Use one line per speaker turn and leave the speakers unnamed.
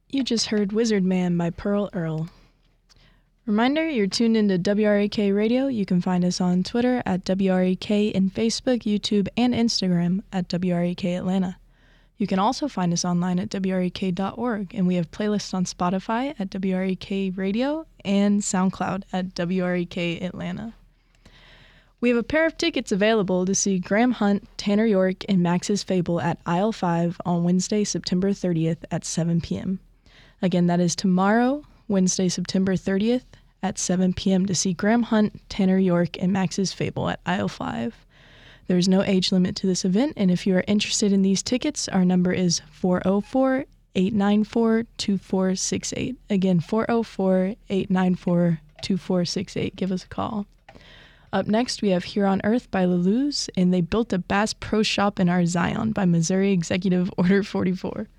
You just heard Wizard Man by Pearl Earl. Reminder, you're tuned into WRAK Radio. You can find us on Twitter at WRAK and Facebook, YouTube, and Instagram at WRAK Atlanta. You can also find us online at WRAK.org, and we have playlists on Spotify at WRAK Radio and SoundCloud at WRAK Atlanta. We have a pair of tickets available to see Graham Hunt, Tanner York, and Max's Fable at Aisle 5 on Wednesday, September 30th at 7 p.m. Again, that is tomorrow, Wednesday, September 30th at 7 p.m. to see Graham Hunt, Tanner York, and Max's Fable at Aisle 5. There is no age limit to this event, and if you are interested in these tickets, our number is 404-894-2468. Again, 404-894-2468. Give us a call. Up next, we have Here on Earth by Lalouz, and They Built a Bass Pro Shop in Our Zion by Missouri Executive Order 44.